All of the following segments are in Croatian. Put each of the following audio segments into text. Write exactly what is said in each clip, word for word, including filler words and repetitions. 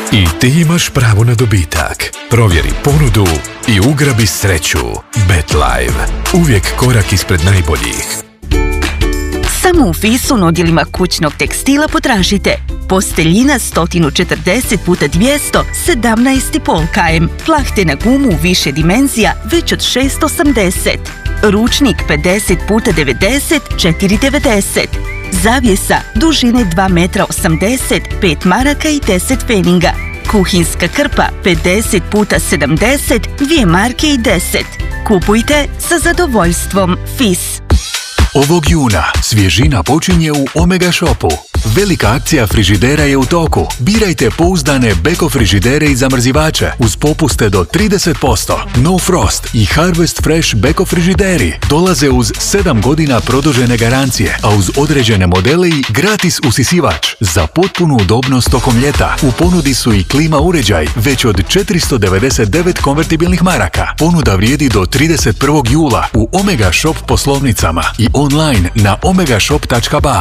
I ti imaš pravo na dobitak. Provjeri ponudu i ugrabi sreću. BetLive. Uvijek korak ispred najboljih. Samo u Fisu na odjelima kućnog tekstila potražite posteljina sto četrdeset puta dvjesto, sedamnaest i pol kilometara, plahte na gumu više dimenzija već od šest osamdeset, ručnik pedeset puta devedeset, četiri devedeset, zavjesa dužine dva metra osamdeset, pet maraka i deset pfeninga, kuhinska krpa pedeset puta sedamdeset, dvije marke i deset. Kupujte sa zadovoljstvom. Fis. Ovog juna svježina počinje u Omega Shopu. Velika akcija frižidera je u toku. Birajte pouzdane Beko frižidere i zamrzivače uz popuste do trideset posto. No Frost i Harvest Fresh Beko frižideri dolaze uz sedam godina produžene garancije, a uz određene modele i gratis usisivač. Za potpunu udobnost tokom ljeta u ponudi su i klima uređaj već od četiristo devedeset devet konvertibilnih maraka. Ponuda vrijedi do trideset prvog jula u Omega Shop poslovnicama i online na omega shop tačka ba.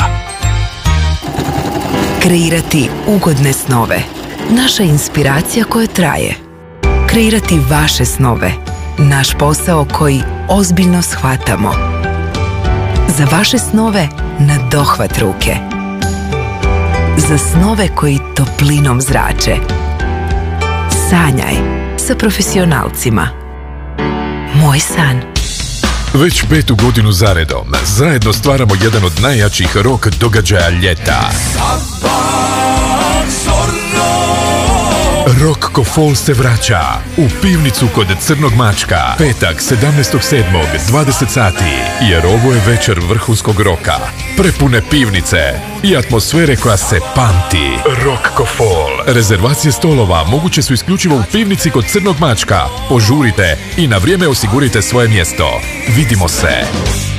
Kreirati ugodne snove. Naša inspiracija koja traje. Kreirati vaše snove. Naš posao koji ozbiljno shvatamo. Za vaše snove na dohvat ruke. Za snove koji toplinom zrače. Sanjaj sa profesionalcima. Moj san. Već petu godinu zaredom zajedno stvaramo jedan od najjačih rock događaja ljeta. Rock ko Fol se vraća u pivnicu kod Crnog mačka. Petak, sedamnaestog sedmog, dvadeset sati. Jer ovo je večer vrhunskog roka. Prepune pivnice i atmosfere koja se pamti. Rock ko Fol. Rezervacije stolova moguće su isključivo u pivnici kod Crnog mačka. Požurite i na vrijeme osigurite svoje mjesto. Vidimo se.